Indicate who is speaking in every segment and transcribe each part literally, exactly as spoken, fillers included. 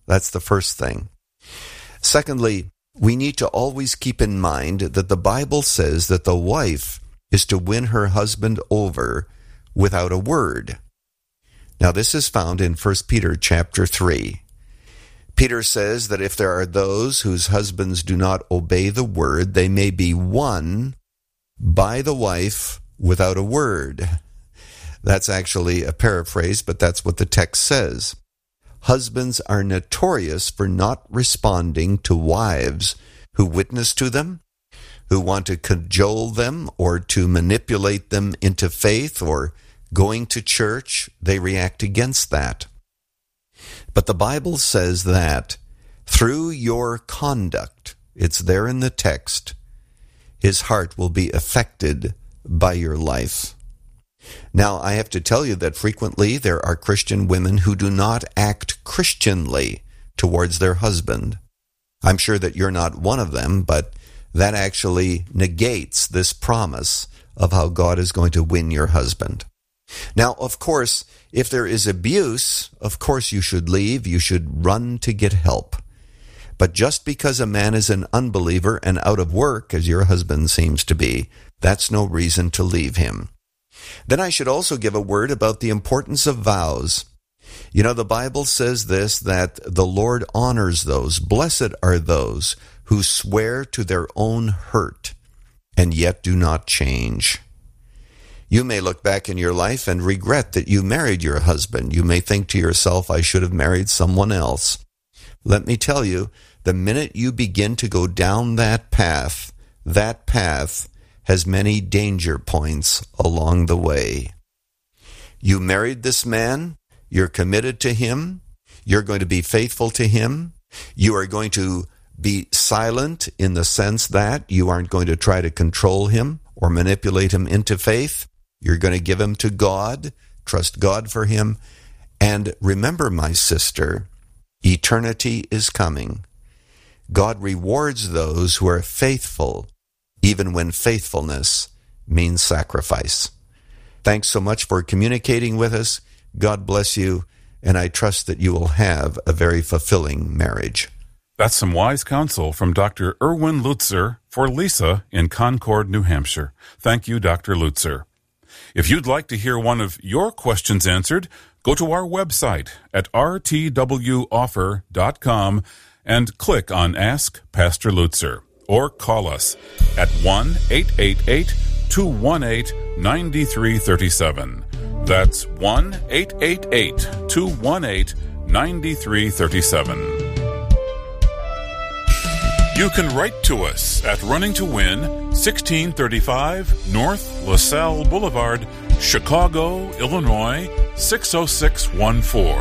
Speaker 1: That's the first thing. Secondly, we need to always keep in mind that the Bible says that the wife is to win her husband over without a word. Now, this is found in First Peter chapter three. Peter says that if there are those whose husbands do not obey the word, they may be won by the wife without a word. That's actually a paraphrase, but that's what the text says. Husbands are notorious for not responding to wives who witness to them, who want to cajole them or to manipulate them into faith or going to church. They react against that. But the Bible says that through your conduct, it's there in the text, his heart will be affected by your life. Now, I have to tell you that frequently there are Christian women who do not act Christianly towards their husband. I'm sure that you're not one of them, but that actually negates this promise of how God is going to win your husband. Now, of course, if there is abuse, of course you should leave. You should run to get help. But just because a man is an unbeliever and out of work, as your husband seems to be, that's no reason to leave him. Then I should also give a word about the importance of vows. You know, the Bible says this, that the Lord honors those. Blessed are those who swear to their own hurt and yet do not change. You may look back in your life and regret that you married your husband. You may think to yourself, I should have married someone else. Let me tell you, the minute you begin to go down that path, that path has many danger points along the way. You married this man, you're committed to him, you're going to be faithful to him, you are going to be silent in the sense that you aren't going to try to control him or manipulate him into faith. You're going to give him to God, trust God for him, and remember, my sister, eternity is coming. God rewards those who are faithful, even when faithfulness means sacrifice. Thanks so much for communicating with us. God bless you, and I trust that you will have a very fulfilling marriage.
Speaker 2: That's some wise counsel from Doctor Erwin Lutzer for Lisa in Concord, New Hampshire. Thank you, Doctor Lutzer. If you'd like to hear one of your questions answered, go to our website at r t w offer dot com and click on Ask Pastor Lutzer, or call us at one eight eight eight, two one eight, nine three three seven. That's one eight eight eight, two one eight, nine three three seven. You can write to us at Running to Win, sixteen thirty-five North LaSalle Boulevard, Chicago, Illinois, six oh six one four.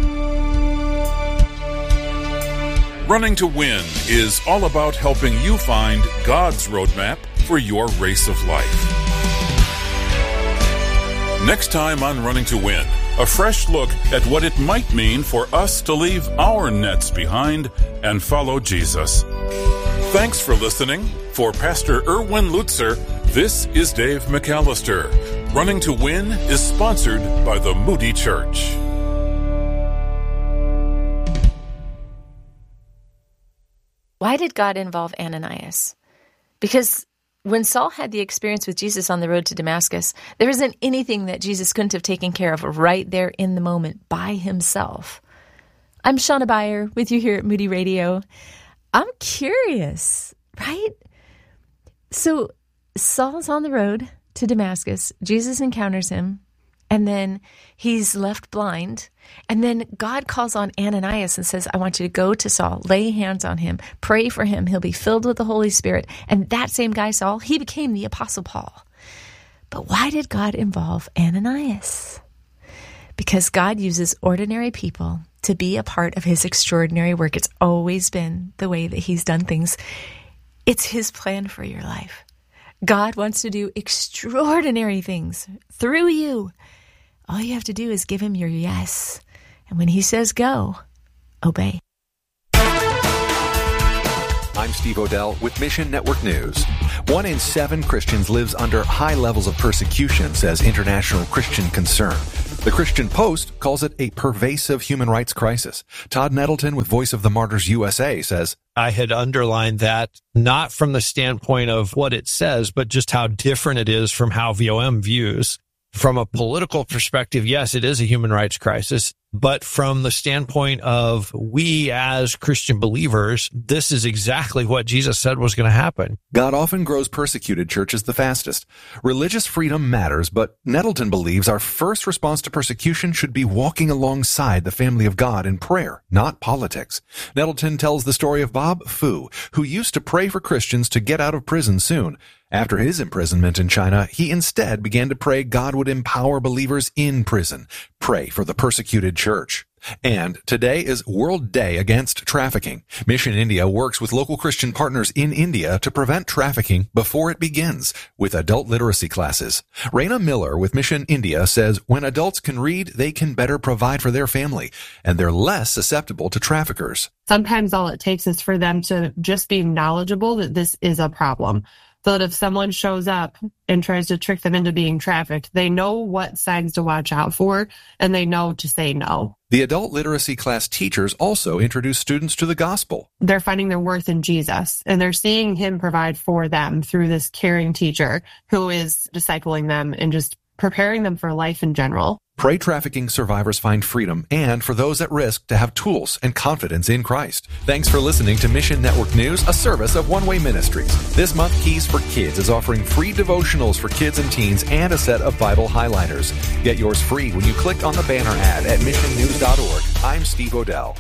Speaker 2: Running to Win is all about helping you find God's roadmap for your race of life. Next time on Running to Win, a fresh look at what it might mean for us to leave our nets behind and follow Jesus. Thanks for listening. For Pastor Erwin Lutzer, this is Dave McAllister. Running to Win is sponsored by the Moody Church.
Speaker 3: Why did God involve Ananias? Because when Saul had the experience with Jesus on the road to Damascus, there isn't anything that Jesus couldn't have taken care of right there in the moment by himself. I'm Shauna Beyer with you here at Moody Radio. I'm curious, right? So Saul's on the road to Damascus. Jesus encounters him, and then he's left blind. And then God calls on Ananias and says, I want you to go to Saul, lay hands on him, pray for him. He'll be filled with the Holy Spirit. And that same guy, Saul, he became the Apostle Paul. But why did God involve Ananias? Because God uses ordinary people to be a part of his extraordinary work. It's always been the way that he's done things. It's his plan for your life. God wants to do extraordinary things through you. All you have to do is give him your yes. And when he says go, obey.
Speaker 4: I'm Steve Odell with Mission Network News. One in seven Christians lives under high levels of persecution, says International Christian Concern. The Christian Post calls it a pervasive human rights crisis. Todd Nettleton with Voice of the Martyrs U S A says,
Speaker 5: I had underlined that not from the standpoint of what it says, but just how different it is from how V O M views. From a political perspective, yes, it is a human rights crisis. But from the standpoint of we as Christian believers, this is exactly what Jesus said was going to happen.
Speaker 4: God often grows persecuted churches the fastest. Religious freedom matters, but Nettleton believes our first response to persecution should be walking alongside the family of God in prayer, not politics. Nettleton tells the story of Bob Fu, who used to pray for Christians to get out of prison soon. After his imprisonment in China, he instead began to pray God would empower believers in prison. Pray for the persecuted church. And today is World Day Against Trafficking. Mission India works with local Christian partners in India to prevent trafficking before it begins with adult literacy classes. Raina Miller with Mission India says when adults can read, they can better provide for their family, and they're less susceptible to traffickers.
Speaker 6: Sometimes all it takes is for them to just be knowledgeable that this is a problem. So that if someone shows up and tries to trick them into being trafficked, they know what signs to watch out for, and they know to say no.
Speaker 4: The adult literacy class teachers also introduce students to the gospel.
Speaker 6: They're finding their worth in Jesus, and they're seeing him provide for them through this caring teacher who is discipling them and just preparing them for life in general.
Speaker 4: Pray trafficking survivors find freedom, and for those at risk to have tools and confidence in Christ. Thanks for listening to Mission Network News, a service of One Way Ministries. This month, Keys for Kids is offering free devotionals for kids and teens and a set of Bible highlighters. Get yours free when you click on the banner ad at mission news dot org. I'm Steve Odell.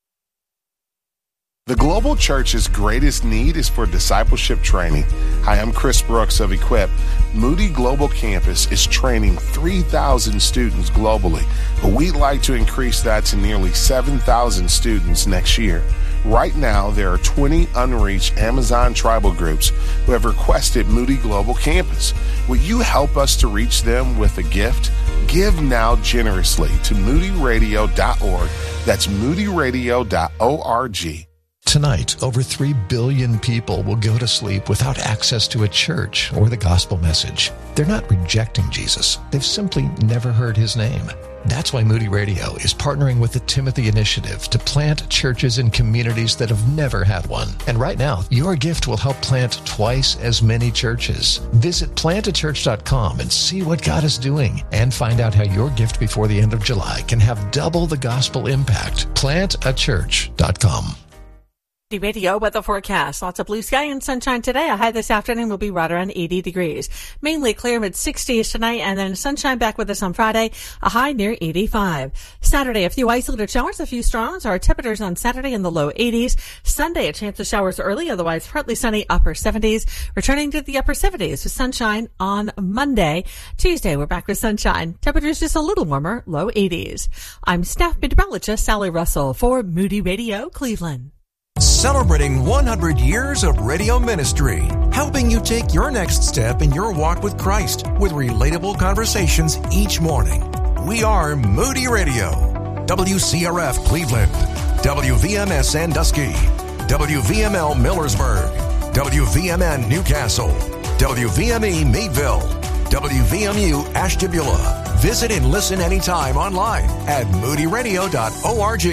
Speaker 7: The global church's greatest need is for discipleship training. Hi, I'm Chris Brooks of Equip. Moody Global Campus is training three thousand students globally, but we'd like to increase that to nearly seven thousand students next year. Right now, there are twenty unreached Amazon tribal groups who have requested Moody Global Campus. Will you help us to reach them with a gift? Give now generously to moody radio dot org. That's moody radio dot org.
Speaker 8: Tonight, over three billion people will go to sleep without access to a church or the gospel message. They're not rejecting Jesus. They've simply never heard his name. That's why Moody Radio is partnering with the Timothy Initiative to plant churches in communities that have never had one. And right now, your gift will help plant twice as many churches. Visit plant a church dot com and see what God is doing, and find out how your gift before the end of July can have double the gospel impact. plant a church dot com.
Speaker 9: Radio weather forecast. Lots of blue sky and sunshine today. A high this afternoon will be right around eighty degrees. Mainly clear mid sixties tonight, and then sunshine back with us on Friday. A high near eighty-five. Saturday, a few isolated showers, a few storms. Our temperatures on Saturday in the low eighties. Sunday, a chance of showers early, otherwise partly sunny, upper seventies. Returning to the upper seventies with sunshine on Monday. Tuesday, we're back with sunshine. Temperatures just a little warmer, low eighties. I'm staff meteorologist Sally Russell for Moody Radio, Cleveland.
Speaker 10: Celebrating one hundred years of radio ministry, helping you take your next step in your walk with Christ with relatable conversations each morning. We are Moody Radio, W C R F Cleveland, W V M S Sandusky, W V M L Millersburg, W V M N Newcastle, W V M E Meadville, W V M U Ashtabula. Visit and listen anytime online at moody radio dot org.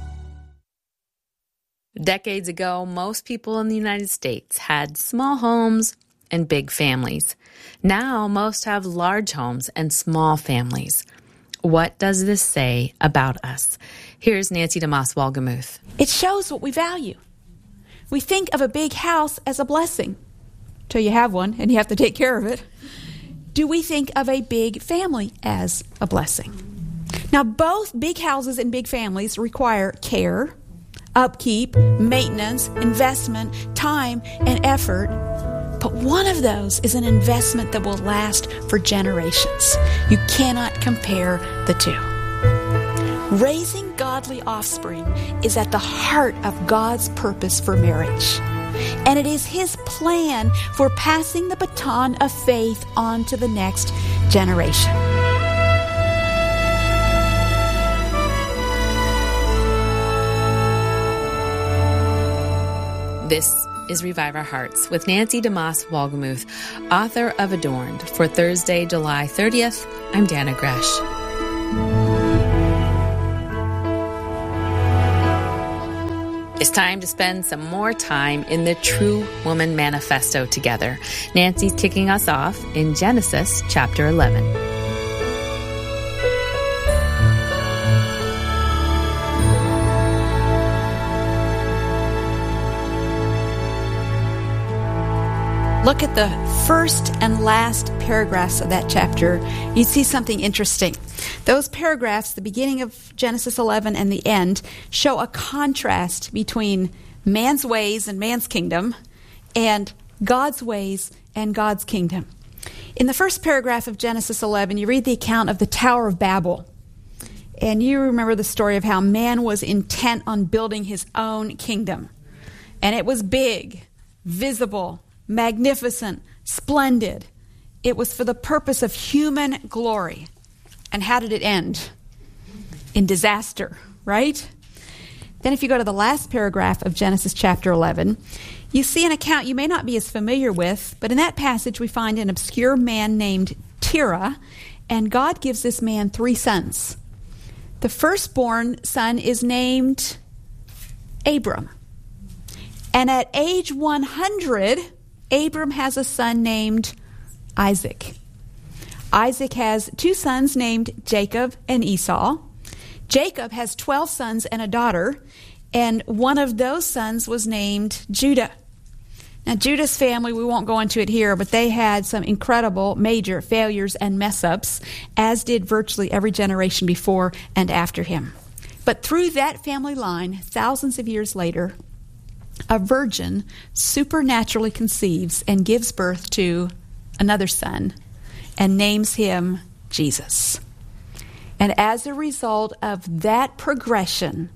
Speaker 11: Decades ago, most people in the United States had small homes and big families. Now, most have large homes and small families. What does this say about us? Here's Nancy DeMoss-Walgemuth.
Speaker 12: It shows what we value. We think of a big house as a blessing till you have one and you have to take care of it. Do we think of a big family as a blessing? Now, both big houses and big families require care, upkeep, maintenance, investment, time, and effort. But one of those is an investment that will last for generations. You cannot compare the two. Raising godly offspring is at the heart of God's purpose for marriage. And it is His plan for passing the baton of faith on to the next generation.
Speaker 11: This is Revive Our Hearts with Nancy DeMoss-Walgemuth, author of Adorned. For Thursday, July thirtieth, I'm Dana Gresh. It's time to spend some more time in the True Woman Manifesto together. Nancy's kicking us off in Genesis chapter eleven.
Speaker 12: Look at the first and last paragraphs of that chapter. You see something interesting. Those paragraphs, the beginning of Genesis eleven and the end, show a contrast between man's ways and man's kingdom and God's ways and God's kingdom. In the first paragraph of Genesis eleven, you read the account of the Tower of Babel. And you remember the story of how man was intent on building his own kingdom. And it was big, visible, magnificent, splendid. It was for the purpose of human glory. And how did it end? In disaster, right? Then if you go to the last paragraph of Genesis chapter eleven, you see an account you may not be as familiar with, but in that passage we find an obscure man named Terah, and God gives this man three sons. The firstborn son is named Abram. And at age one hundred, Abram has a son named Isaac. Isaac has two sons named Jacob and Esau. Jacob has twelve sons and a daughter, and one of those sons was named Judah. Now, Judah's family, we won't go into it here, but they had some incredible major failures and mess-ups, as did virtually every generation before and after him. But through that family line, thousands of years later, a virgin supernaturally conceives and gives birth to another son and names him Jesus. And as a result of that progression,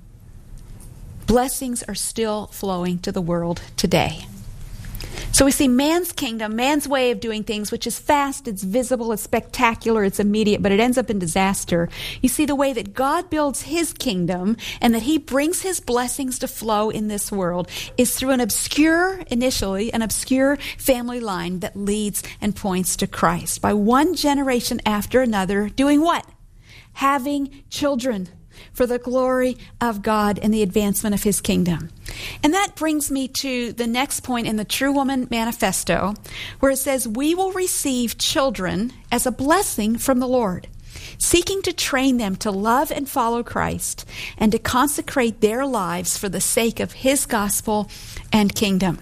Speaker 12: blessings are still flowing to the world today. So we see man's kingdom, man's way of doing things, which is fast, it's visible, it's spectacular, it's immediate, but it ends up in disaster. You see the way that God builds his kingdom and that he brings his blessings to flow in this world is through an obscure, initially, an obscure family line that leads and points to Christ. By one generation after another, doing what? Having children for the glory of God and the advancement of his kingdom. And that brings me to the next point in the True Woman Manifesto, where it says, we will receive children as a blessing from the Lord, seeking to train them to love and follow Christ and to consecrate their lives for the sake of his gospel and kingdom.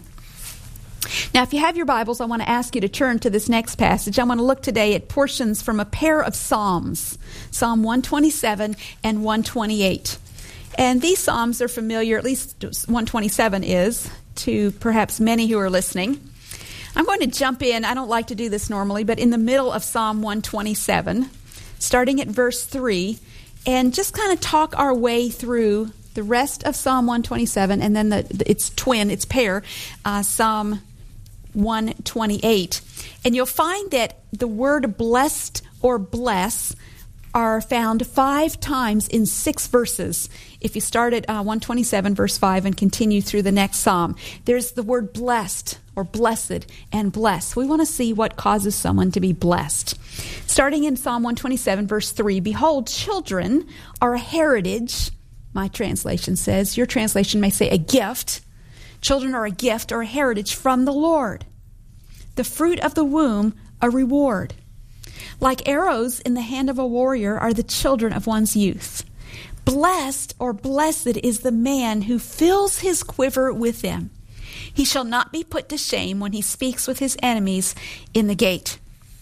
Speaker 12: Now, if you have your Bibles, I want to ask you to turn to this next passage. I want to look today at portions from a pair of Psalms, Psalm one twenty-seven and one twenty-eight. And these Psalms are familiar, at least one twenty-seven is, to perhaps many who are listening. I'm going to jump in, I don't like to do this normally, but in the middle of Psalm one twenty-seven, starting at verse three, and just kind of talk our way through the rest of Psalm one twenty-seven, and then the, the, its twin, its pair, uh, Psalm one twenty-eight. And you'll find that the word blessed or bless are found five times in six verses. If you start at uh, one twenty-seven, verse five, and continue through the next psalm, there's the word blessed or blessed and bless. We want to see what causes someone to be blessed. Starting in Psalm one twenty-seven, verse three, behold, children are a heritage. My translation says, your translation may say a gift. Children are a gift or a heritage from the Lord. The fruit of the womb, a reward. Like arrows in the hand of a warrior are the children of one's youth. Blessed or blessed is the man who fills his quiver with them. He shall not be put to shame when he speaks with his enemies in the gate.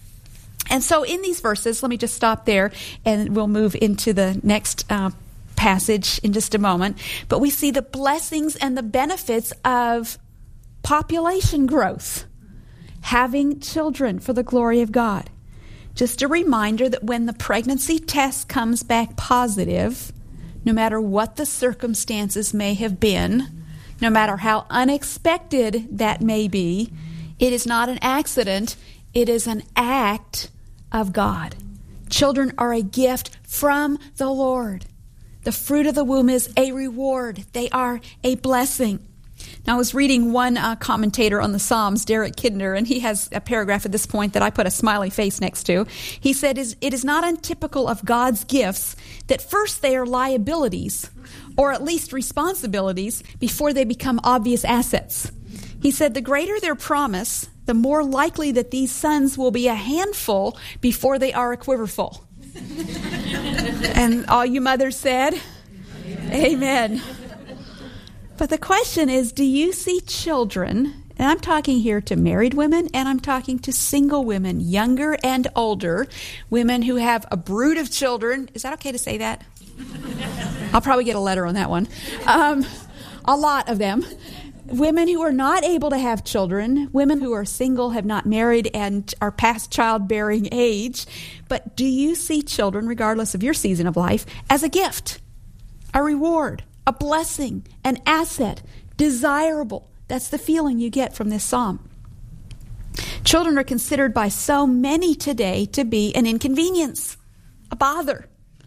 Speaker 12: And so in these verses, let me just stop there and we'll move into the next uh, passage in just a moment. But we see the blessings and the benefits of population growth, having children for the glory of God. Just a reminder that when the pregnancy test comes back positive, no matter what the circumstances may have been, no matter how unexpected that may be, it is not an accident, it is an act of God. Children are a gift from the Lord. The fruit of the womb is a reward. They are a blessing. Now, I was reading one uh, commentator on the Psalms, Derek Kidner, and he has a paragraph at this point that I put a smiley face next to. He said, it is not untypical of God's gifts that first they are liabilities, or at least responsibilities, before they become obvious assets. He said, the greater their promise, the more likely that these sons will be a handful before they are a quiverful. And all you mothers said, Amen. Amen. But the question is, do you see children, and I'm talking here to married women, and I'm talking to single women, younger and older, women who have a brood of children. Is that okay to say that? I'll probably get a letter on that one. Um, a lot of them. Women who are not able to have children, women who are single, have not married, and are past childbearing age. But do you see children, regardless of your season of life, as a gift, a reward, a blessing, an asset, desirable? That's the feeling you get from this psalm. Children are considered by so many today to be an inconvenience, a bother.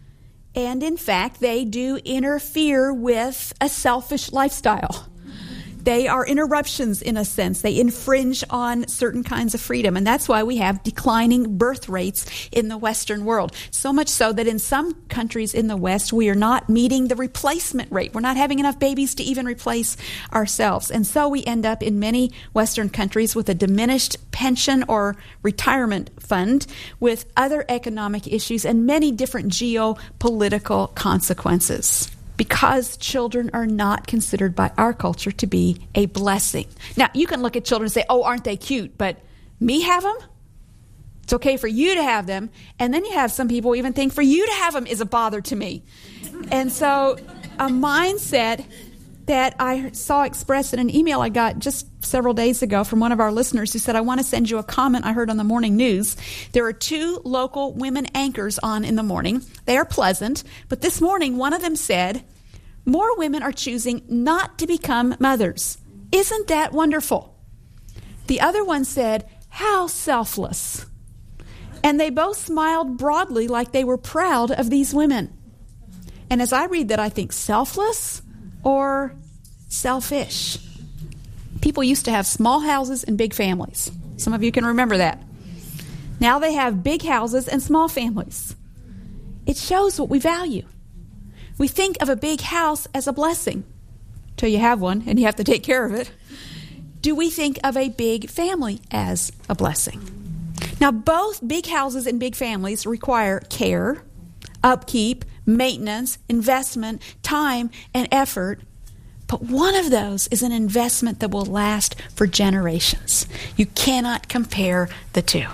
Speaker 12: And in fact, they do interfere with a selfish lifestyle. They are interruptions in a sense. They infringe on certain kinds of freedom. And that's why we have declining birth rates in the Western world. So much so that in some countries in the West, we are not meeting the replacement rate. We're not having enough babies to even replace ourselves. And so we end up in many Western countries with a diminished pension or retirement fund, with other economic issues and many different geopolitical consequences, because children are not considered by our culture to be a blessing. Now, you can look at children and say, oh, aren't they cute? But me have them? It's okay for you to have them. And then you have some people even think for you to have them is a bother to me. And so a mindset that I saw expressed in an email I got just several days ago from one of our listeners who said, I want to send you a comment I heard on the morning news. There are two local women anchors on in the morning. They are pleasant, but this morning one of them said, more women are choosing not to become mothers. Isn't that wonderful? The other one said, how selfless. And they both smiled broadly like they were proud of these women. And as I read that, I think selfless or selfish. People used to have small houses and big families. Some of you can remember that. Now they have big houses and small families. It shows what we value. We think of a big house as a blessing till you have one and you have to take care of it. Do we think of a big family as a blessing? Now, both big houses and big families require care, upkeep, maintenance, investment, time, and effort. But one of those is an investment that will last for generations. You cannot compare the two.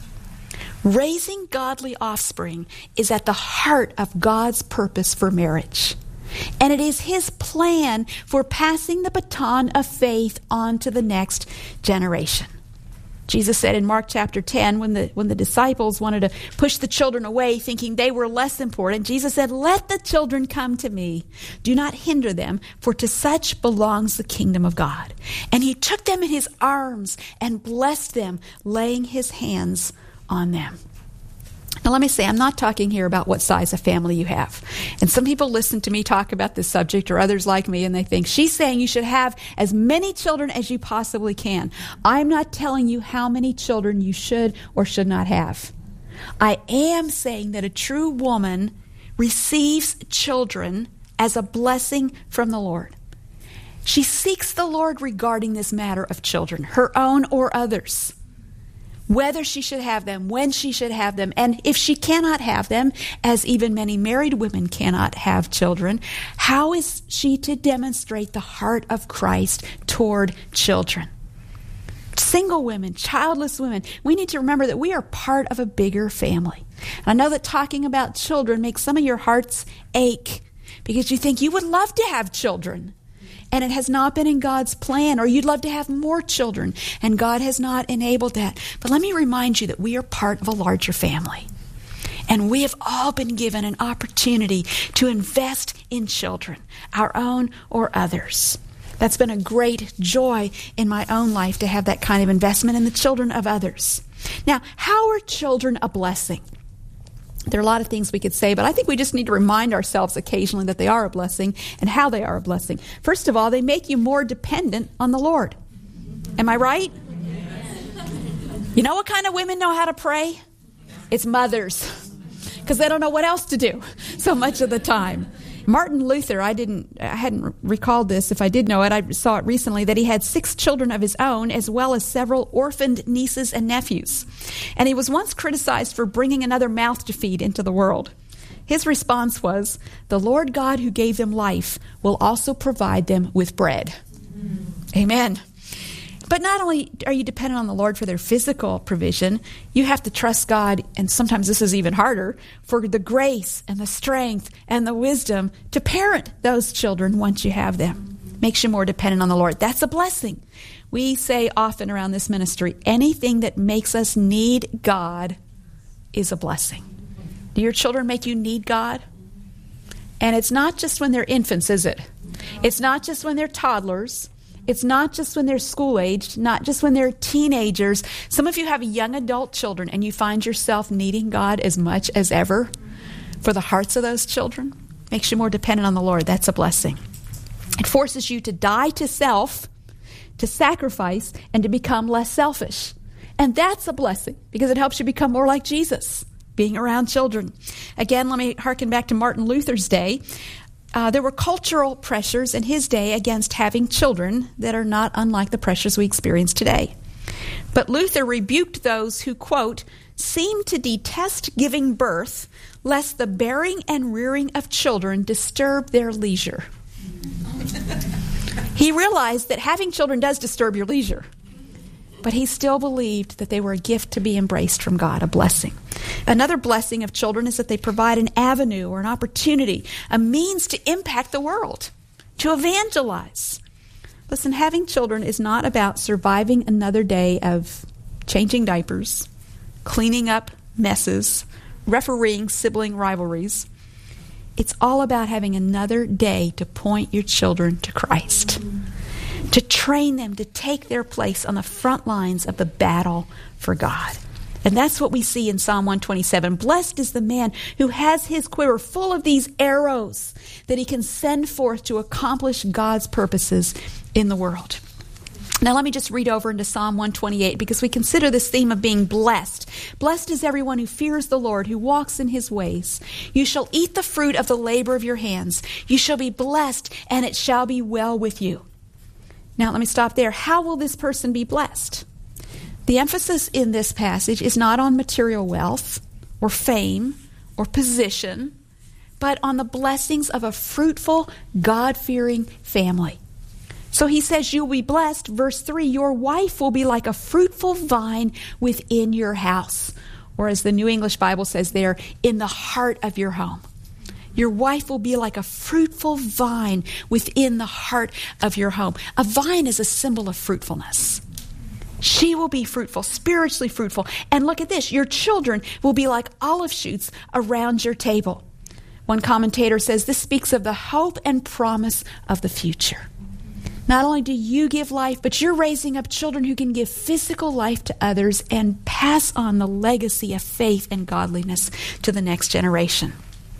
Speaker 12: Raising godly offspring is at the heart of God's purpose for marriage. And it is His plan for passing the baton of faith on to the next generation. Jesus said in Mark chapter ten, when the when the disciples wanted to push the children away, thinking they were less important, Jesus said, let the children come to me. Do not hinder them, for to such belongs the kingdom of God. And He took them in His arms and blessed them, laying His hands on them. Now, let me say, I'm not talking here about what size of family you have. And some people listen to me talk about this subject, or others like me, and they think, she's saying you should have as many children as you possibly can. I'm not telling you how many children you should or should not have. I am saying that a true woman receives children as a blessing from the Lord. She seeks the Lord regarding this matter of children, her own or others. Whether she should have them, when she should have them, and if she cannot have them, as even many married women cannot have children, how is she to demonstrate the heart of Christ toward children? Single women, childless women, we need to remember that we are part of a bigger family. And I know that talking about children makes some of your hearts ache because you think you would love to have children. And it has not been in God's plan, or you'd love to have more children, and God has not enabled that. But let me remind you that we are part of a larger family. And we have all been given an opportunity to invest in children, our own or others. That's been a great joy in my own life to have that kind of investment in the children of others. Now, how are children a blessing? There are a lot of things we could say, but I think we just need to remind ourselves occasionally that they are a blessing and how they are a blessing. First of all, they make you more dependent on the Lord. Am I right? You know what kind of women know how to pray? It's mothers, because they don't know what else to do so much of the time. Martin Luther, I didn't, I hadn't recalled this. If I did know it, I saw it recently, that he had six children of his own, as well as several orphaned nieces and nephews. And he was once criticized for bringing another mouth to feed into the world. His response was, "The Lord God who gave them life will also provide them with bread." Amen. But not only are you dependent on the Lord for their physical provision, you have to trust God, and sometimes this is even harder, for the grace and the strength and the wisdom to parent those children once you have them. Makes you more dependent on the Lord. That's a blessing. We say often around this ministry, anything that makes us need God is a blessing. Do your children make you need God? And it's not just when they're infants, is it? It's not just when they're toddlers. It's not just when they're school-aged, not just when they're teenagers. Some of you have young adult children, and you find yourself needing God as much as ever for the hearts of those children. Makes you more dependent on the Lord. That's a blessing. It forces you to die to self, to sacrifice, and to become less selfish. And that's a blessing because it helps you become more like Jesus, being around children. Again, let me hearken back to Martin Luther's day. Uh, there were cultural pressures in his day against having children that are not unlike the pressures we experience today. But Luther rebuked those who, quote, seem to detest giving birth, lest the bearing and rearing of children disturb their leisure. He realized that having children does disturb your leisure, but he still believed that they were a gift to be embraced from God, a blessing. Another blessing of children is that they provide an avenue or an opportunity, a means to impact the world, to evangelize. Listen, having children is not about surviving another day of changing diapers, cleaning up messes, refereeing sibling rivalries. It's all about having another day to point your children to Christ, to train them to take their place on the front lines of the battle for God. And that's what we see in Psalm one twenty-seven. Blessed is the man who has his quiver full of these arrows that he can send forth to accomplish God's purposes in the world. Now let me just read over into Psalm one twenty-eight because we consider this theme of being blessed. Blessed is everyone who fears the Lord, who walks in his ways. You shall eat the fruit of the labor of your hands. You shall be blessed, and it shall be well with you. Now let me stop there. How will this person be blessed? The emphasis in this passage is not on material wealth or fame or position, but on the blessings of a fruitful, God-fearing family. So he says, you'll be blessed. Verse three, your wife will be like a fruitful vine within your house. Or as the New English Bible says there, in the heart of your home. Your wife will be like a fruitful vine within the heart of your home. A vine is a symbol of fruitfulness. She will be fruitful, spiritually fruitful. And look at this, your children will be like olive shoots around your table. One commentator says this speaks of the hope and promise of the future. Not only do you give life, but you're raising up children who can give physical life to others and pass on the legacy of faith and godliness to the next generation.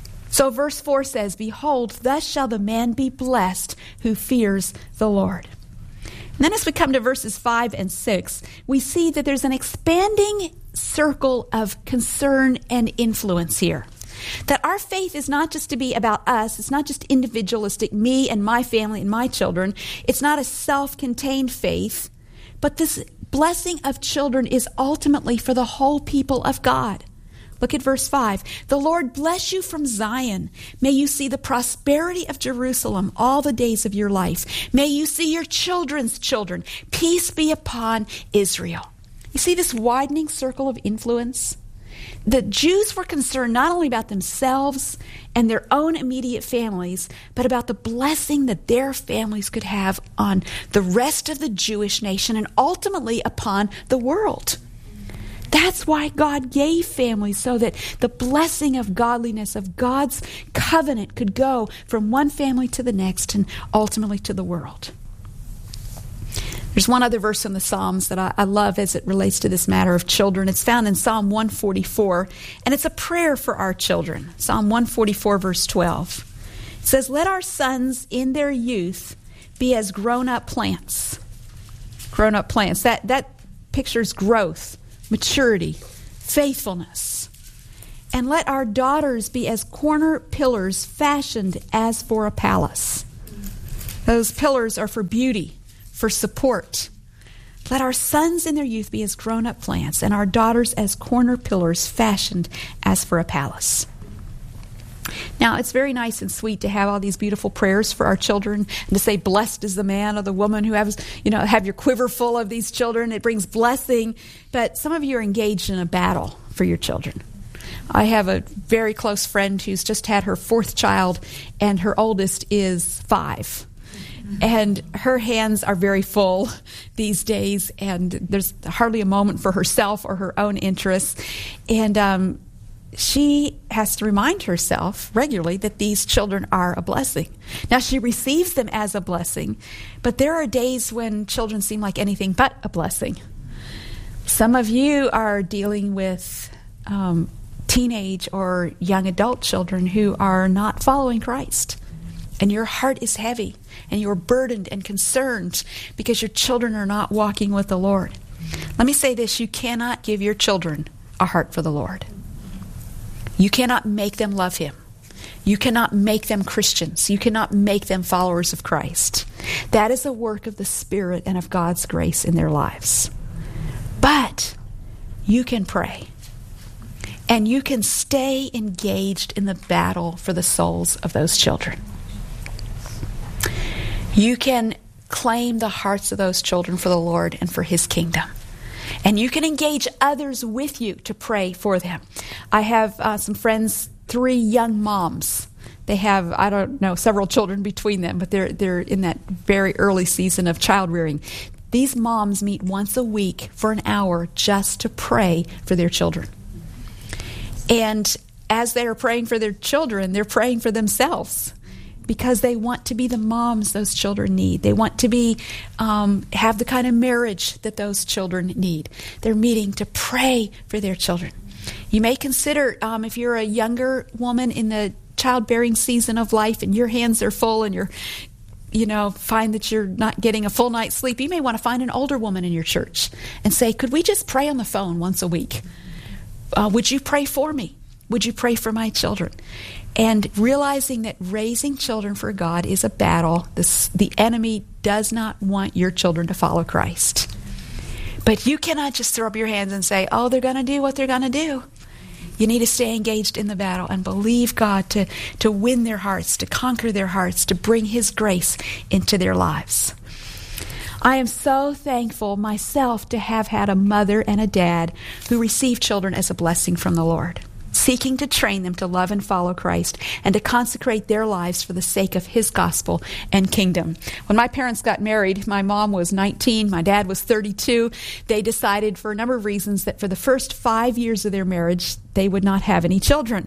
Speaker 12: So verse four says, behold, thus shall the man be blessed who fears the Lord. And then as we come to verses five and six, we see that there's an expanding circle of concern and influence here. That our faith is not just to be about us. It's not just individualistic, me and my family and my children. It's not a self-contained faith. But this blessing of children is ultimately for the whole people of God. Look at verse five. The Lord bless you from Zion. May you see the prosperity of Jerusalem all the days of your life. May you see your children's children. Peace be upon Israel. You see this widening circle of influence? The Jews were concerned not only about themselves and their own immediate families, but about the blessing that their families could have on the rest of the Jewish nation and ultimately upon the world. That's why God gave families, so that the blessing of godliness, of God's covenant, could go from one family to the next and ultimately to the world. There's one other verse in the Psalms that I, I love as it relates to this matter of children. It's found in Psalm one forty-four, and it's a prayer for our children. Psalm one forty-four, verse twelve. It says, "Let our sons in their youth be as grown-up plants." Grown-up plants. That, that pictures growth, maturity, faithfulness. "And let our daughters be as corner pillars fashioned as for a palace." Those pillars are for beauty, for support. "Let our sons in their youth be as grown-up plants, and our daughters as corner pillars fashioned as for a palace." Now, it's very nice and sweet to have all these beautiful prayers for our children, and to say, "Blessed is the man or the woman who has, you know, have your quiver full of these children." It brings blessing. But some of you are engaged in a battle for your children. I have a very close friend who's just had her fourth child, and her oldest is five. And her hands are very full these days, and there's hardly a moment for herself or her own interests. And um, she has to remind herself regularly that these children are a blessing. Now, she receives them as a blessing, but there are days when children seem like anything but a blessing. Some of you are dealing with um, teenage or young adult children who are not following Christ. And your heart is heavy, and you're burdened and concerned because your children are not walking with the Lord. Let me say this: you cannot give your children a heart for the Lord. You cannot make them love Him. You cannot make them Christians. You cannot make them followers of Christ. That is a work of the Spirit and of God's grace in their lives. But you can pray. And you can stay engaged in the battle for the souls of those children. You can claim the hearts of those children for the Lord and for His kingdom. And you can engage others with you to pray for them. I have uh, some friends, three young moms. They have, I don't know, several children between them, but they're they're in that very early season of child rearing. These moms meet once a week for an hour just to pray for their children. And as they are praying for their children, they're praying for themselves, because they want to be the moms those children need. They want to be um, have the kind of marriage that those children need. They're meeting to pray for their children. You may consider, um, if you're a younger woman in the childbearing season of life and your hands are full and you're, you know, find that you're not getting a full night's sleep, you may want to find an older woman in your church and say, "Could we just pray on the phone once a week? Uh, would you pray for me? Would you pray for my children?" And realizing that raising children for God is a battle. This, the enemy does not want your children to follow Christ. But you cannot just throw up your hands and say, "Oh, they're going to do what they're going to do." You need to stay engaged in the battle and believe God to, to win their hearts, to conquer their hearts, to bring His grace into their lives. I am so thankful myself to have had a mother and a dad who received children as a blessing from the Lord, seeking to train them to love and follow Christ and to consecrate their lives for the sake of His gospel and kingdom. When my parents got married, my mom was nineteen, my dad was thirty-two. They decided for a number of reasons that for the first five years of their marriage, they would not have any children.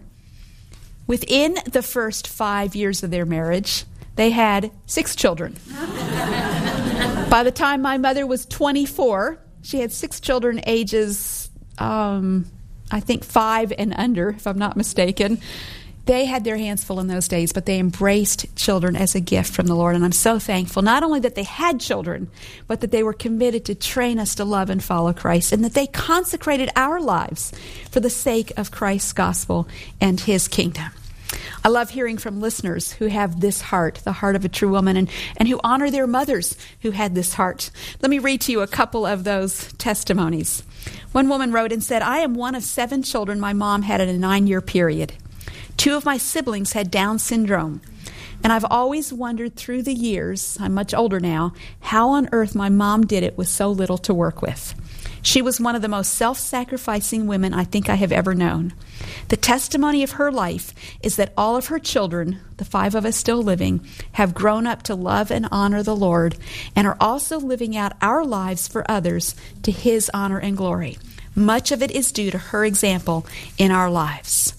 Speaker 12: Within the first five years of their marriage, they had six children. By the time my mother was twenty-four, she had six children ages... Um, I think five and under, if I'm not mistaken. They had their hands full in those days, but they embraced children as a gift from the Lord. And I'm so thankful, not only that they had children, but that they were committed to train us to love and follow Christ, and that they consecrated our lives for the sake of Christ's gospel and His kingdom. I love hearing from listeners who have this heart, the heart of a true woman, and, and who honor their mothers who had this heart. Let me read to you a couple of those testimonies. One woman wrote and said, "I am one of seven children my mom had in a nine-year period. Two of my siblings had Down syndrome, and I've always wondered through the years, I'm much older now, how on earth my mom did it with so little to work with. She was one of the most self-sacrificing women I think I have ever known. The testimony of her life is that all of her children, the five of us still living, have grown up to love and honor the Lord and are also living out our lives for others to His honor and glory. Much of it is due to her example in our lives."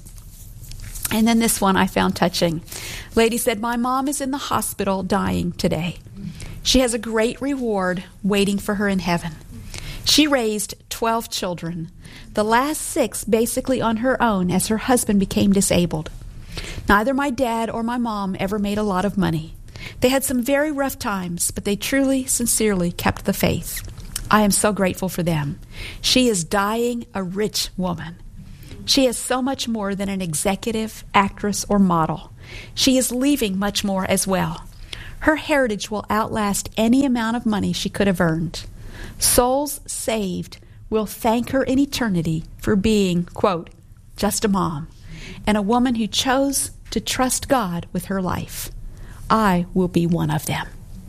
Speaker 12: And then this one I found touching. Lady said, "My mom is in the hospital dying today. She has a great reward waiting for her in heaven. She raised twelve children, the last six basically on her own as her husband became disabled. Neither my dad or my mom ever made a lot of money. They had some very rough times, but they truly, sincerely kept the faith. I am so grateful for them. She is dying a rich woman. She is so much more than an executive, actress, or model. She is leaving much more as well. Her heritage will outlast any amount of money she could have earned. Souls saved will thank her in eternity for being, quote, just a mom, and a woman who chose to trust God with her life. I will be one of them.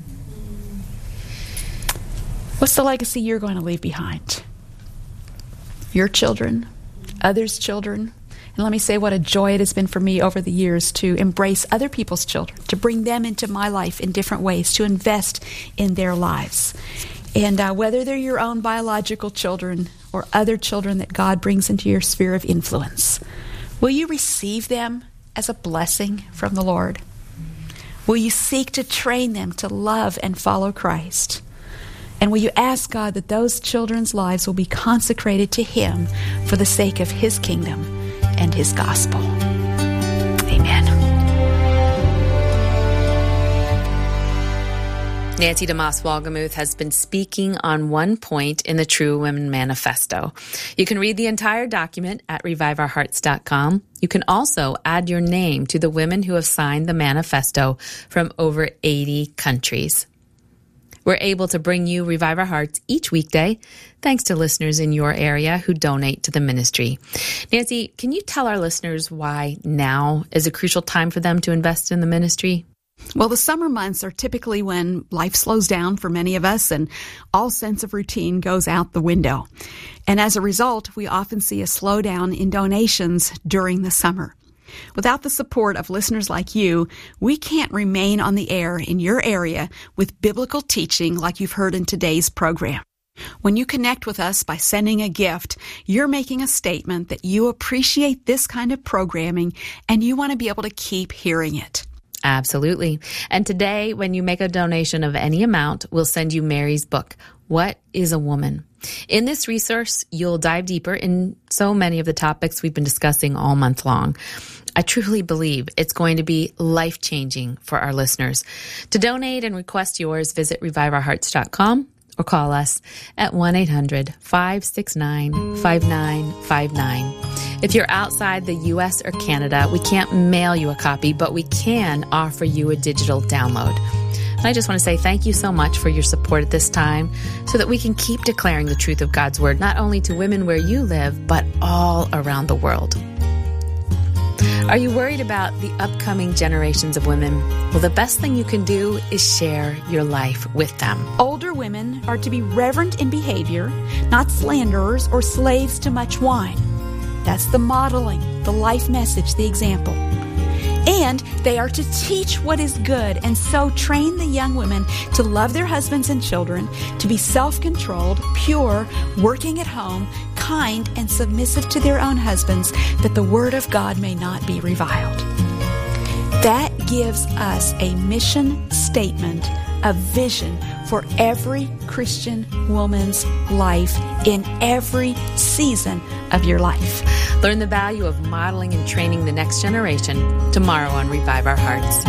Speaker 12: What's the legacy you're going to leave behind? Your children, others' children. And let me say what a joy it has been for me over the years to embrace other people's children, to bring them into my life in different ways, to invest in their lives. And uh, whether they're your own biological children or other children that God brings into your sphere of influence, will you receive them as a blessing from the Lord? Will you seek to train them to love and follow Christ? And will you ask God that those children's lives will be consecrated to Him for the sake of His kingdom and His gospel? Amen.
Speaker 11: Nancy DeMoss Wolgemuth has been speaking on one point in the True Women Manifesto. You can read the entire document at revive our hearts dot com. You can also add your name to the women who have signed the manifesto from over eighty countries. We're able to bring you Revive Our Hearts each weekday, thanks to listeners in your area who donate to the ministry. Nancy, can you tell our listeners why now is a crucial time for them to invest in the ministry?
Speaker 12: Well, the summer months are typically when life slows down for many of us and all sense of routine goes out the window. And as a result, we often see a slowdown in donations during the summer. Without the support of listeners like you, we can't remain on the air in your area with biblical teaching like you've heard in today's program. When you connect with us by sending a gift, you're making a statement that you appreciate this kind of programming and you want to be able to keep hearing it.
Speaker 11: Absolutely. And today, when you make a donation of any amount, we'll send you Mary's book, What is a Woman? In this resource, you'll dive deeper in so many of the topics we've been discussing all month long. I truly believe it's going to be life-changing for our listeners. To donate and request yours, visit revive our hearts dot com or call us at one eight hundred five six nine five nine five nine. If you're outside the U S or Canada, we can't mail you a copy, but we can offer you a digital download. And I just want to say thank you so much for your support at this time so that we can keep declaring the truth of God's Word, not only to women where you live, but all around the world. Are you worried about the upcoming generations of women? Well, the best thing you can do is share your life with them.
Speaker 12: Older women are to be reverent in behavior, not slanderers or slaves to much wine. That's the modeling, the life message, the example. And they are to teach what is good and so train the young women to love their husbands and children, to be self-controlled, pure, working at home, kind, and submissive to their own husbands, that the word of God may not be reviled. That gives us a mission statement, a vision for every Christian woman's life in every season of your life.
Speaker 11: Learn the value of modeling and training the next generation tomorrow on Revive Our Hearts.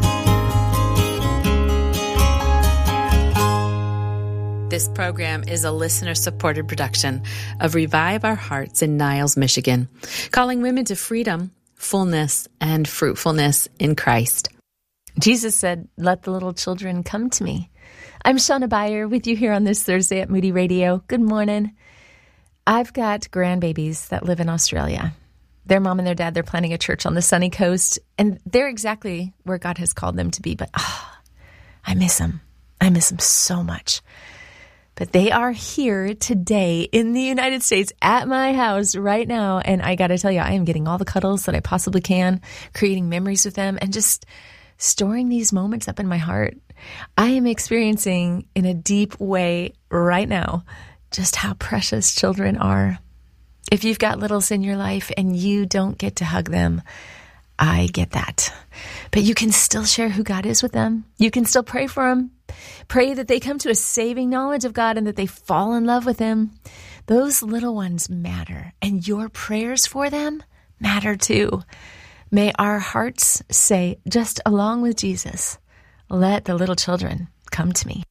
Speaker 11: This program is a listener-supported production of Revive Our Hearts in Niles, Michigan, calling women to freedom, fullness, and fruitfulness in Christ.
Speaker 3: Jesus said, "Let the little children come to me." I'm Shauna Beyer with you here on this Thursday at Moody Radio. Good morning. I've got grandbabies that live in Australia. Their mom and their dad, they're planning a church on the sunny coast, and they're exactly where God has called them to be. But oh, I miss them. I miss them so much. But they are here today in the United States at my house right now. And I got to tell you, I am getting all the cuddles that I possibly can, creating memories with them, and just storing these moments up in my heart. I am experiencing in a deep way right now just how precious children are. If you've got littles in your life and you don't get to hug them, I get that. But you can still share who God is with them. You can still pray for them. Pray that they come to a saving knowledge of God and that they fall in love with Him. Those little ones matter, and your prayers for them matter too. May our hearts say, just along with Jesus, let the little children come to me.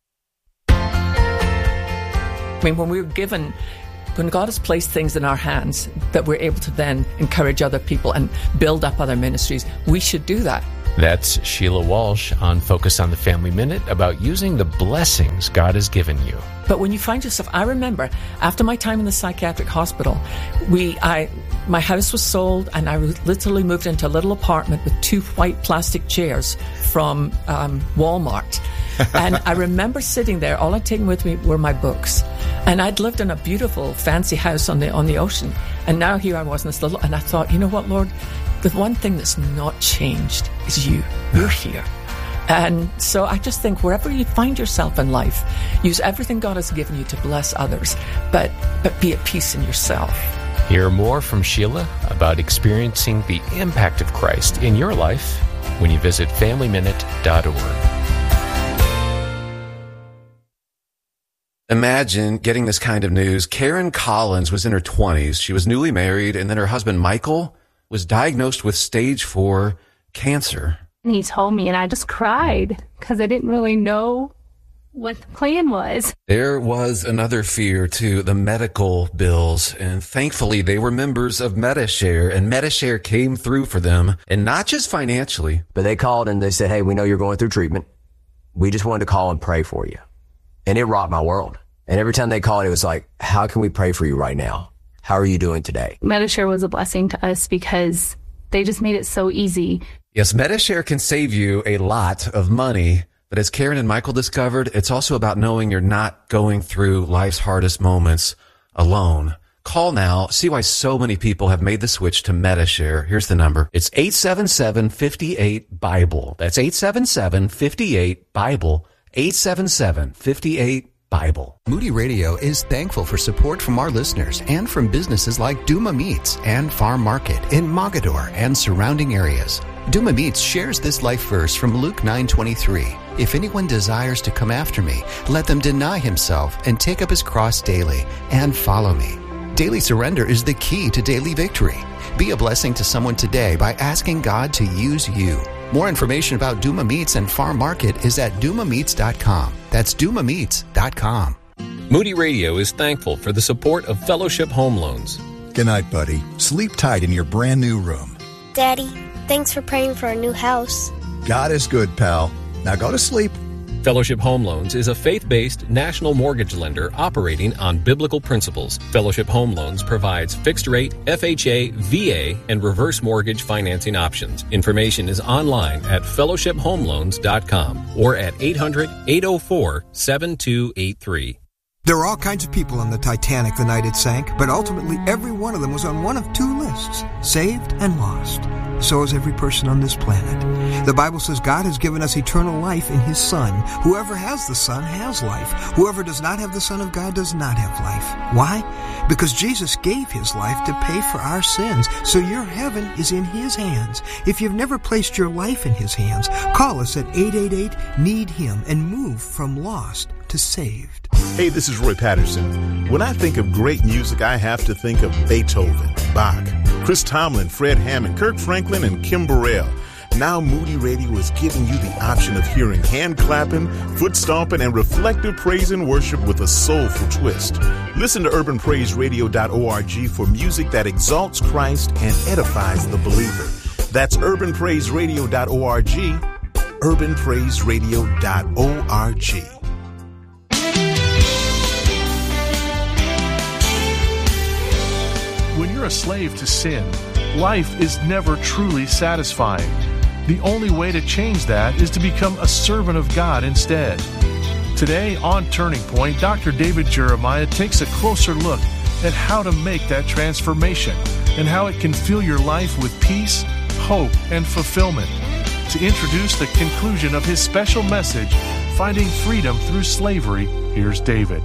Speaker 13: I mean, when we're given, when God has placed things in our hands that we're able to then encourage other people and build up other ministries, we should do that.
Speaker 14: That's Sheila Walsh on Focus on the Family Minute about using the blessings God has given you.
Speaker 13: But when you find yourself, I remember after my time in the psychiatric hospital, we, I, my house was sold and I literally moved into a little apartment with two white plastic chairs from um, Walmart. And I remember sitting there, all I'd taken with me were my books. And I'd lived in a beautiful, fancy house on the on the ocean. And now here I was in this little, and I thought, you know what, Lord? The one thing that's not changed is you. You're here. And so I just think wherever you find yourself in life, use everything God has given you to bless others, but but be at peace in yourself.
Speaker 14: Hear more from Sheila about experiencing the impact of Christ in your life when you visit family minute dot org.
Speaker 1: Imagine getting this kind of news. Karen Collins was in her twenties. She was newly married, and then her husband, Michael, was diagnosed with stage four cancer.
Speaker 15: And he told me, and I just cried because I didn't really know what the plan was.
Speaker 1: There was another fear, too, the medical bills. And thankfully, they were members of Medi-Share, and Medi-Share came through for them, and not just financially.
Speaker 16: But they called and they said, hey, we know you're going through treatment. We just wanted to call and pray for you. And it rocked my world. And every time they called, it was like, how can we pray for you right now? How are you doing today?
Speaker 15: Medi-Share was a blessing to us because they just made it so easy.
Speaker 1: Yes, Medi-Share can save you a lot of money. But as Karen and Michael discovered, it's also about knowing you're not going through life's hardest moments alone. Call now. See why so many people have made the switch to Medi-Share. Here's the number. It's eight seven seven, five eight, BIBLE. That's eight seven seven, five eight, BIBLE. eight seven seven, five eight, BIBLE.
Speaker 17: Moody Radio is thankful for support from our listeners and from businesses like Duma Meats and Farm Market in Mogador and surrounding areas. Duma Meats shares this life verse from Luke nine twenty-three. If anyone desires to come after me, let them deny himself and take up his cross daily and follow me. Daily surrender is the key to daily victory. Be a blessing to someone today by asking God to use you. More information about Duma Meats and Farm Market is at duma meats dot com. That's duma meats dot com.
Speaker 14: Moody Radio is thankful for the support of Fellowship Home Loans.
Speaker 18: Good night, buddy. Sleep tight in your brand new room.
Speaker 19: Daddy, thanks for praying for our new house.
Speaker 18: God is good, pal. Now go to sleep.
Speaker 14: Fellowship Home Loans is a faith-based national mortgage lender operating on biblical principles. Fellowship Home Loans provides fixed-rate, F H A, V A, and reverse mortgage financing options. Information is online at fellowship home loans dot com or at eight hundred, eight oh four, seven two eight three.
Speaker 20: There were all kinds of people on the Titanic the night it sank, but ultimately every one of them was on one of two lists, saved and lost. So is every person on this planet. The Bible says God has given us eternal life in His Son. Whoever has the Son has life. Whoever does not have the Son of God does not have life. Why? Because Jesus gave His life to pay for our sins. So your heaven is in His hands. If you've never placed your life in His hands, call us at eight eight eight, need him and move from lost to saved.
Speaker 21: Hey, this is Roy Patterson. When I think of great music, I have to think of Beethoven, Bach, Chris Tomlin, Fred Hammond, Kirk Franklin, and Kim Burrell. Now Moody Radio is giving you the option of hearing hand clapping, foot stomping, and reflective praise and worship with a soulful twist. Listen to urban praise radio dot org for music that exalts Christ and edifies the believer. That's urban praise radio dot org, urban praise radio dot org.
Speaker 22: When you're a slave to sin, life is never truly satisfying. The only way to change that is to become a servant of God instead. Today on Turning Point, Doctor David Jeremiah takes a closer look at how to make that transformation and how it can fill your life with peace, hope, and fulfillment. To introduce the conclusion of his special message, Finding Freedom Through Slavery, here's David.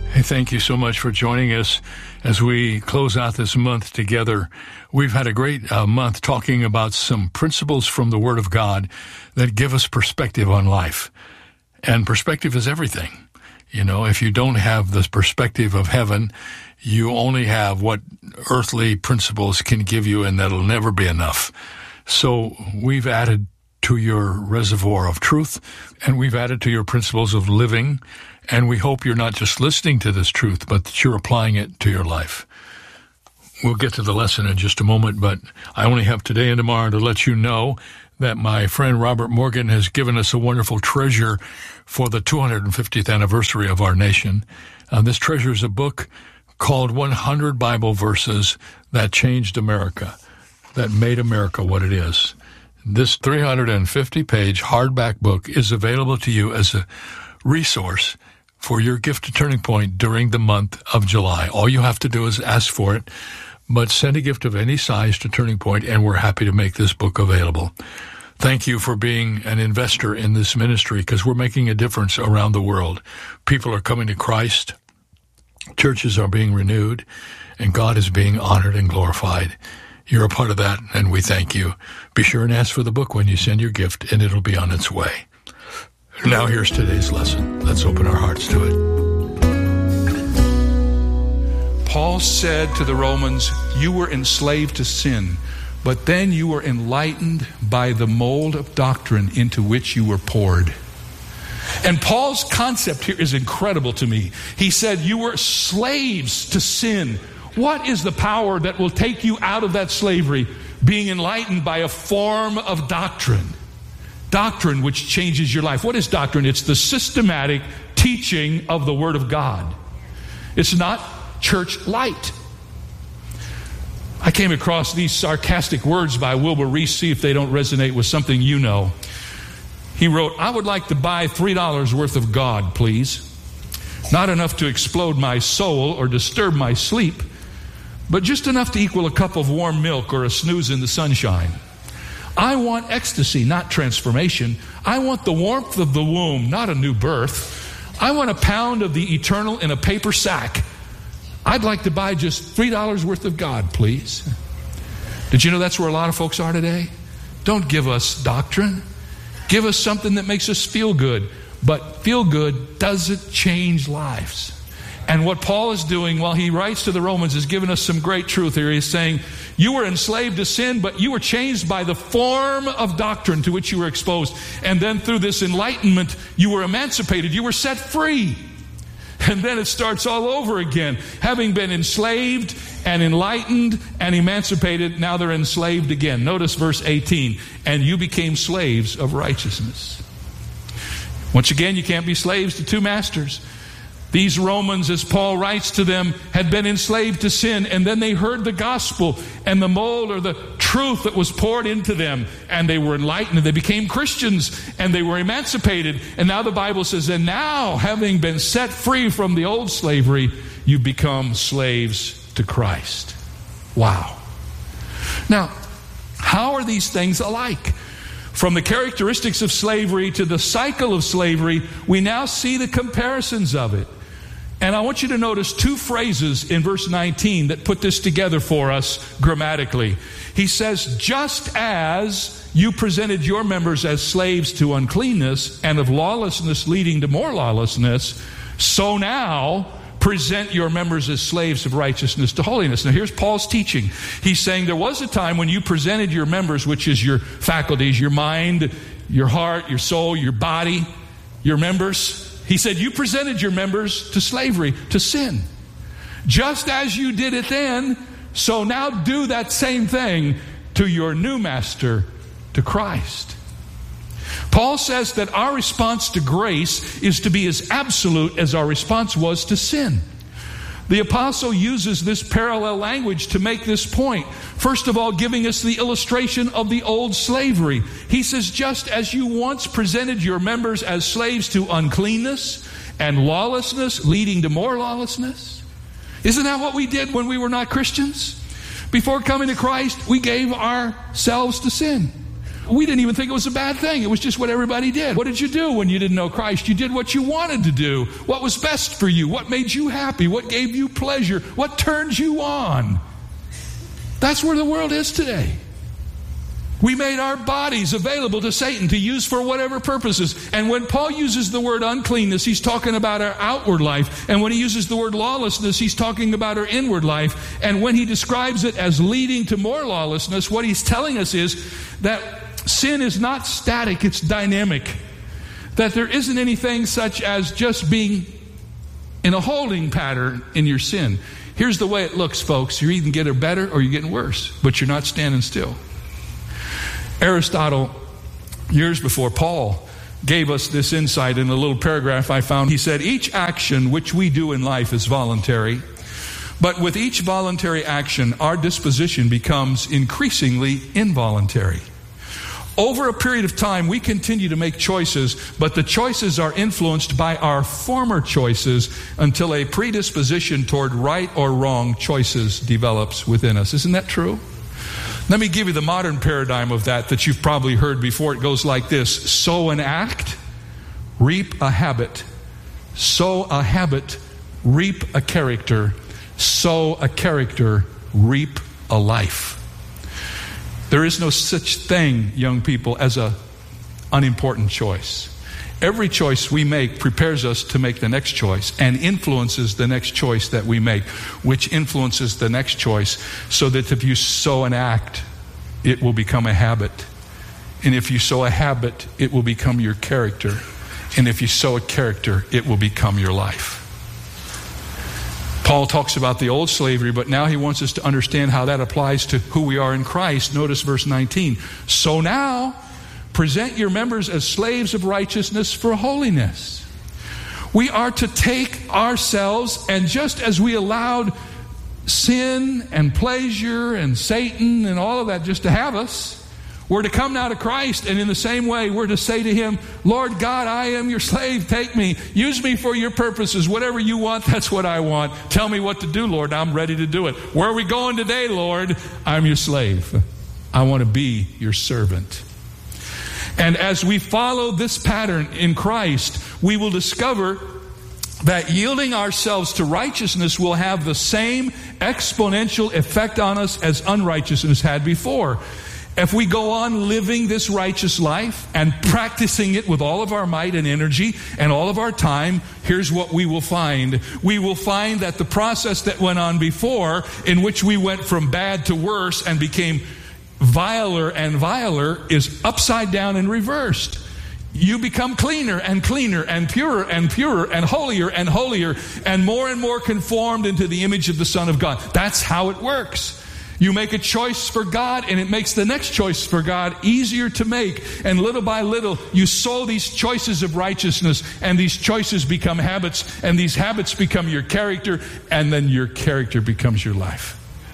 Speaker 2: Hey, thank you so much for joining us as we close out this month together. We've had a great uh, month talking about some principles from the Word of God that give us perspective on life. And perspective is everything. You know, if you don't have this perspective of heaven, you only have what earthly principles can give you, and that'll never be enough. So we've added to your reservoir of truth, and we've added to your principles of living, and we hope you're not just listening to this truth, but that you're applying it to your life. We'll get to the lesson in just a moment, but I only have today and tomorrow to let you know that my friend Robert Morgan has given us a wonderful treasure for the two hundred fiftieth anniversary of our nation. Uh, this treasure is a book called one hundred Bible Verses That Changed America, that made America what it is. This three hundred fifty page hardback book is available to you as a resource for your gift to Turning Point during the month of July. All you have to do is ask for it, but send a gift of any size to Turning Point, and we're happy to make this book available. Thank you for being an investor in this ministry, because we're making a difference around the world. People are coming to Christ, churches are being renewed, and God is being honored and glorified. You're a part of that, and we thank you. Be sure and ask for the book when you send your gift, and it'll be on its way. Now here's today's lesson. Let's open our hearts to it.
Speaker 5: Paul said to the Romans, you were enslaved to sin, but then you were enlightened by the mold of doctrine into which you were poured. And Paul's concept here is incredible to me. He said you were slaves to sin. What is the power that will take you out of that slavery? Being enlightened by a form of doctrine. Doctrine which changes your life. What is doctrine? It's the systematic teaching of the Word of God. It's not church light. I came across these sarcastic words by Wilbur Reese. See if they don't resonate with something you know. He wrote, I would like to buy three dollars worth of God, please. Not enough to explode my soul or disturb my sleep, but just enough to equal a cup of warm milk or a snooze in the sunshine. I want ecstasy, not transformation. I want the warmth of the womb, not a new birth. I want a pound of the eternal in a paper sack. I'd like to buy just three dollars worth of God, please. Did you know that's where a lot of folks are today? Don't give us doctrine. Give us something that makes us feel good. But feel good doesn't change lives. And what Paul is doing while he writes to the Romans is giving us some great truth here. He's saying, you were enslaved to sin, but you were changed by the form of doctrine to which you were exposed. And then through this enlightenment, you were emancipated. You were set free. And then it starts all over again. Having been enslaved and enlightened and emancipated, now they're enslaved again. Notice verse eighteen. And you became slaves of righteousness. Once again, you can't be slaves to two masters. These Romans, as Paul writes to them, had been enslaved to sin, and then they heard the gospel and the mold or the truth that was poured into them, and they were enlightened, and they became Christians, and they were emancipated. And now the Bible says, and now, having been set free from the old slavery, you become slaves to Christ. Wow. Now, how are these things alike? From the characteristics of slavery to the cycle of slavery, we now see the comparisons of it. And I want you to notice two phrases in verse nineteen that put this together for us grammatically. He says, just as you presented your members as slaves to uncleanness and of lawlessness leading to more lawlessness, so now present your members as slaves of righteousness to holiness. Now here's Paul's teaching. He's saying there was a time when you presented your members, which is your faculties, your mind, your heart, your soul, your body, your members. He said you presented your members to slavery, to sin. Just as you did it then, so now do that same thing to your new master, to Christ. Paul says that our response to grace is to be as absolute as our response was to sin. The apostle uses this parallel language to make this point. First of all, giving us the illustration of the old slavery. He says, just as you once presented your members as slaves to uncleanness and lawlessness, leading to more lawlessness. Isn't that what we did when we were not Christians? Before coming to Christ, we gave ourselves to sin. we didn't even think it was a bad thing. It was just what everybody did. What did you do when you didn't know Christ? You did what you wanted to do. What was best for you? What made you happy? What gave you pleasure? What turned you on? That's where the world is today. We made our bodies available to Satan to use for whatever purposes. And when Paul uses the word uncleanness, he's talking about our outward life. And when he uses the word lawlessness, he's talking about our inward life. And when he describes it as leading to more lawlessness, what he's telling us is that sin is not static, it's dynamic. That there isn't anything such as just being in a holding pattern in your sin. Here's the way it looks, folks. You're either getting better or you're getting worse, but you're not standing still. Aristotle, years before Paul, gave us this insight in a little paragraph I found. He said, each action which we do in life is voluntary, but with each voluntary action, our disposition becomes increasingly involuntary. Over a period of time, we continue to make choices, but the choices are influenced by our former choices until a predisposition toward right or wrong choices develops within us. Isn't that true? Let me give you the modern paradigm of that that you've probably heard before. It goes like this: sow an act, reap a habit. Sow a habit, reap a character. Sow a character, reap a life. There is no such thing, young people, as a unimportant choice. Every choice we make prepares us to make the next choice and influences the next choice that we make, which influences the next choice, so that if you sow an act, it will become a habit. And if you sow a habit, it will become your character. And if you sow a character, it will become your life. Paul talks about the old slavery, but now he wants us to understand how that applies to who we are in Christ. Notice verse nineteen. So now, present your members as slaves of righteousness for holiness. We are to take ourselves, and just as we allowed sin and pleasure and Satan and all of that just to have us, we're to come now to Christ, and in the same way, we're to say to Him, Lord God, I am your slave. Take me. Use me for your purposes. Whatever you want, that's what I want. Tell me what to do, Lord. I'm ready to do it. Where are we going today, Lord? I'm your slave. I want to be your servant. And as we follow this pattern in Christ, we will discover that yielding ourselves to righteousness will have the same exponential effect on us as unrighteousness had before. If we go on living this righteous life and practicing it with all of our might and energy and all of our time, here's what we will find. We will find that the process that went on before, in which we went from bad to worse and became viler and viler, is upside down and reversed. You become cleaner and cleaner and purer and purer and holier and holier and more and more conformed into the image of the Son of God. That's how it works. You make a choice for God, and it makes the next choice for God easier to make. And little by little, you sow these choices of righteousness, and these choices become habits, and these habits become your character, and then your character becomes your life.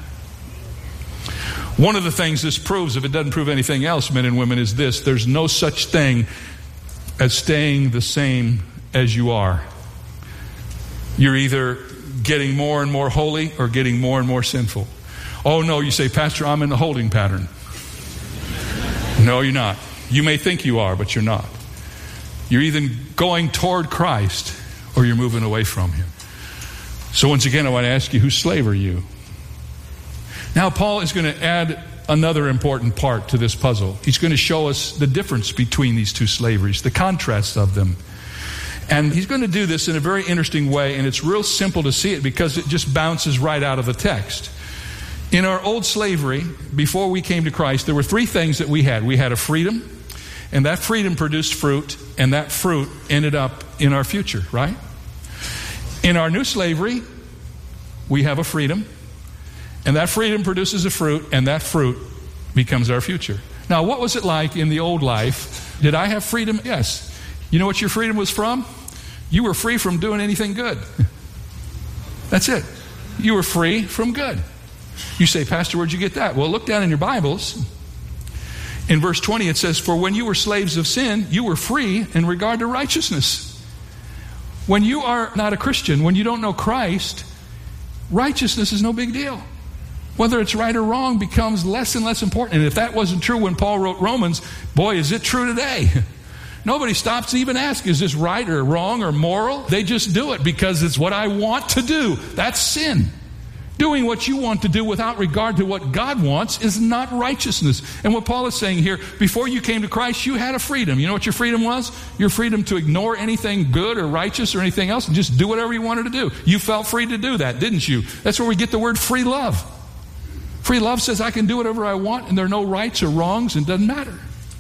Speaker 5: One of the things this proves, if it doesn't prove anything else, men and women, is this: there's no such thing as staying the same as you are. You're either getting more and more holy or getting more and more sinful. Oh no, you say, Pastor, I'm in the holding pattern. No, you're not. You may think you are, but you're not. You're either going toward Christ or you're moving away from Him. So once again, I want to ask you, whose slave are you? Now, Paul is going to add another important part to this puzzle. He's going to show us the difference between these two slaveries, the contrast of them. And he's going to do this in a very interesting way, and it's real simple to see it because it just bounces right out of the text. In our old slavery, before we came to Christ, there were three things that we had. We had a freedom, and that freedom produced fruit, and that fruit ended up in our future, right? In our new slavery, we have a freedom, and that freedom produces a fruit, and that fruit becomes our future. Now, what was it like in the old life? Did I have freedom? Yes. You know what your freedom was from? You were free from doing anything good. That's it. You were free from good. You say, Pastor, where'd you get that? Well, look down in your Bibles. In verse twenty, it says, for when you were slaves of sin, you were free in regard to righteousness. When you are not a Christian, when you don't know Christ, righteousness is no big deal. Whether it's right or wrong becomes less and less important. And if that wasn't true when Paul wrote Romans, boy, is it true today. Nobody stops to even ask, is this right or wrong or moral? They just do it because it's what I want to do. That's sin. Doing what you want to do without regard to what God wants is not righteousness. And what Paul is saying here, before you came to Christ, you had a freedom. You know what your freedom was? Your freedom to ignore anything good or righteous or anything else and just do whatever you wanted to do. You felt free to do that, didn't you? That's where we get the word free love. Free love says I can do whatever I want and there are no rights or wrongs and it doesn't matter.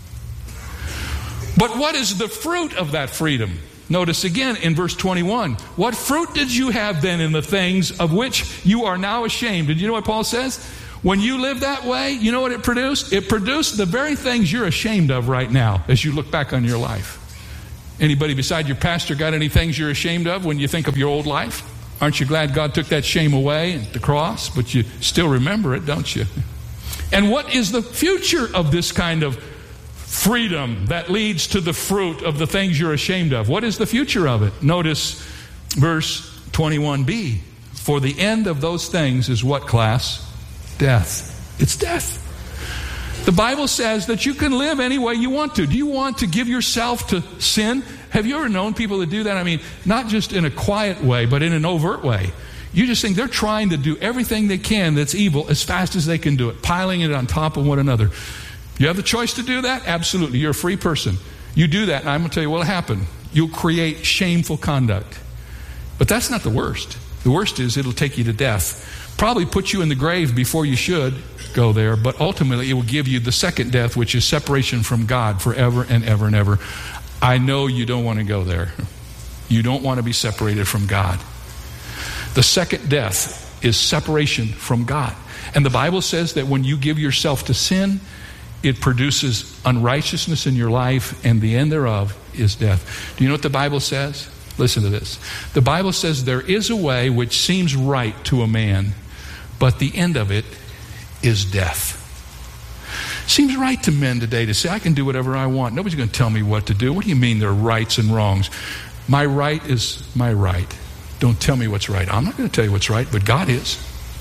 Speaker 5: But what is the fruit of that freedom? Notice again in verse twenty-one, what fruit did you have then in the things of which you are now ashamed? And you know what Paul says? When you live that way, you know what it produced? It produced the very things you're ashamed of right now as you look back on your life. Anybody beside your pastor got any things you're ashamed of when you think of your old life? Aren't you glad God took that shame away at the cross? But you still remember it, don't you? And what is the future of this kind of freedom that leads to the fruit of the things you're ashamed of? What is the future of it? Notice verse twenty-one b. For the end of those things is what, class? Death. It's death. The Bible says that you can live any way you want to. Do you want to give yourself to sin? Have you ever known people that do that? I mean, not just in a quiet way, but in an overt way. You just think they're trying to do everything they can that's evil as fast as they can do it, piling it on top of one another. You have the choice to do that? Absolutely. You're a free person. You do that, and I'm going to tell you what will happen. You'll create shameful conduct. But that's not the worst. The worst is it'll take you to death. Probably put you in the grave before you should go there, but ultimately it will give you the second death, which is separation from God forever and ever and ever. I know you don't want to go there. You don't want to be separated from God. The second death is separation from God. And the Bible says that when you give yourself to sin, it produces unrighteousness in your life, and the end thereof is death. Do you know what the Bible says? Listen to this. The Bible says there is a way which seems right to a man, but the end of it is death. Seems right to men today to say, I can do whatever I want. Nobody's going to tell me what to do. What do you mean there are rights and wrongs? My right is my right. Don't tell me what's right. I'm not going to tell you what's right, but God is.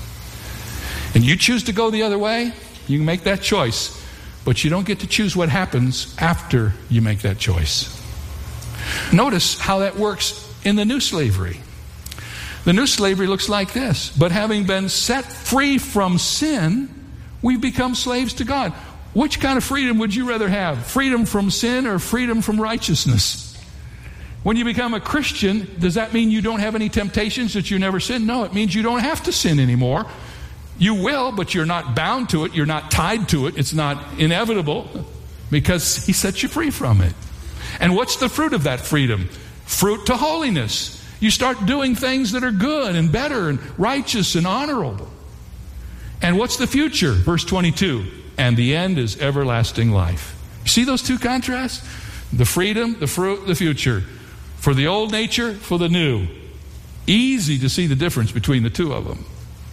Speaker 5: And you choose to go the other way, you can make that choice. But you don't get to choose what happens after you make that choice. Notice how that works in the new slavery. The new slavery looks like this. But having been set free from sin, we've become slaves to God. Which kind of freedom would you rather have? Freedom from sin or freedom from righteousness? When you become a Christian, does that mean you don't have any temptations, that you never sin? No, it means you don't have to sin anymore. You will, but you're not bound to it. You're not tied to it. It's not inevitable because he set you free from it. And what's the fruit of that freedom? Fruit to holiness. You start doing things that are good and better and righteous and honorable. And what's the future? Verse twenty-two. And the end is everlasting life. You see those two contrasts? The freedom, the fruit, the future. For the old nature, for the new. Easy to see the difference between the two of them.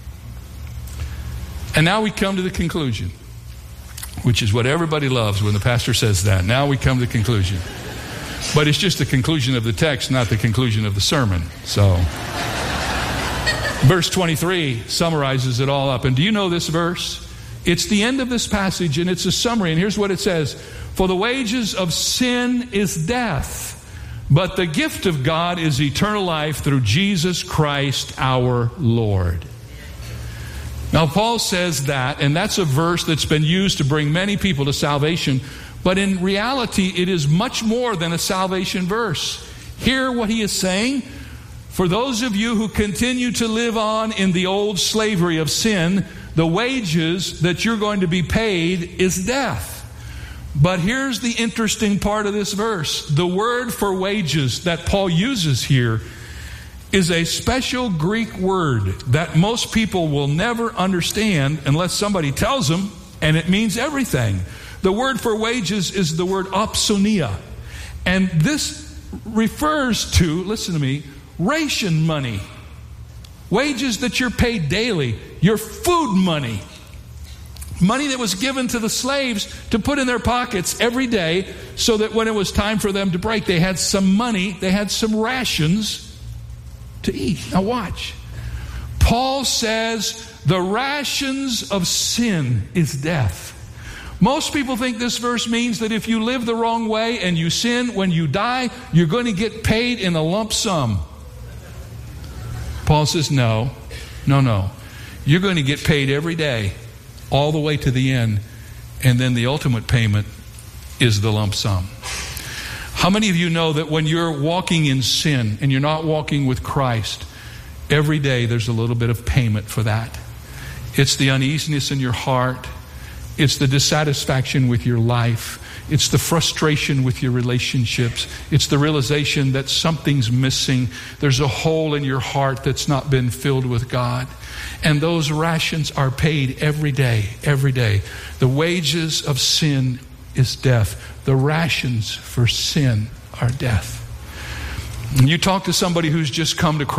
Speaker 5: And now we come to the conclusion, which is what everybody loves when the pastor says that. Now we come to the conclusion. But it's just the conclusion of the text, not the conclusion of the sermon. So, verse twenty-three summarizes it all up. And do you know this verse? It's the end of this passage, and it's a summary. And here's what it says. For the wages of sin is death, but the gift of God is eternal life through Jesus Christ our Lord. Now, Paul says that, and that's a verse that's been used to bring many people to salvation. But in reality, it is much more than a salvation verse. Hear what he is saying. For those of you who continue to live on in the old slavery of sin, the wages that you're going to be paid is death. But here's the interesting part of this verse. The word for wages that Paul uses here is a special Greek word that most people will never understand unless somebody tells them, and it means everything. The word for wages is the word opsonia. And this refers to, listen to me, ration money. Wages that you're paid daily. Your food money. Money that was given to the slaves to put in their pockets every day so that when it was time for them to break, they had some money, they had some rations to eat. Now watch. Paul says the rations of sin is death. Most people think this verse means that if you live the wrong way and you sin, when you die, you're going to get paid in a lump sum. Paul says, no, no, no. You're going to get paid every day, all the way to the end, and then the ultimate payment is the lump sum. How many of you know that when you're walking in sin and you're not walking with Christ, every day there's a little bit of payment for that? It's the uneasiness in your heart. It's the dissatisfaction with your life. It's the frustration with your relationships. It's the realization that something's missing. There's a hole in your heart that's not been filled with God. And those rations are paid every day, every day. The wages of sin is death. The rations for sin are death. And you talk to somebody who's just come to Christ.